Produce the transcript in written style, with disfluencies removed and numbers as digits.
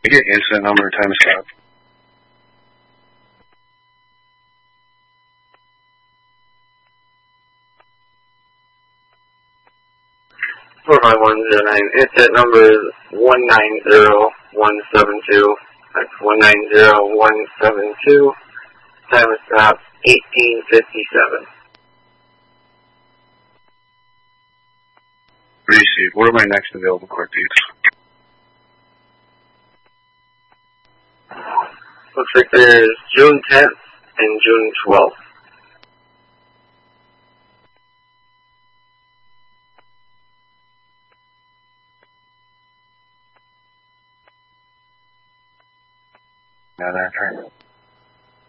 I get incident number, time stop. Incident number is 190172. That's 190172. Time of stop 1857. Receive. What are my next available court dates? Looks like there's June 10th and June 12th. Another turn.